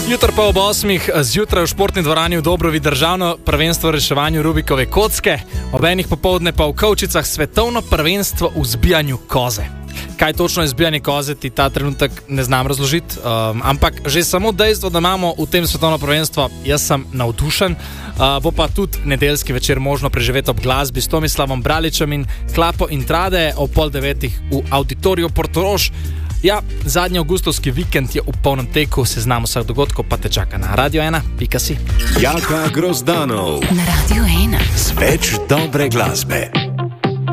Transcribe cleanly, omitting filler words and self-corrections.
Jutro pa ob 8. zjutraj v športni dvorani v Dobrovi državno prvenstvo v reševanju Rubikove kocke, ob 1. popoldne pa v Kovčicah svetovno prvenstvo v zbijanju koze. Kaj točno je zbijanje koze, ti ta trenutek ne znam razložiti, ampak že samo dejstvo, da imamo v tem svetovno prvenstvo, jaz sem navdušen. Bo pa tudi nedeljski večer možno preživeti ob glasbi s Tomislavom Braličem in Klapo Intrade ob 8:30 v Auditoriju Portorož. Ja, zadnji avgustovski vikend je v polnem teku, seznam vseh dogodkov pa te čaka na radio1.si. Jaka Grozdanov Na Radio 1. z več dobre glasbe.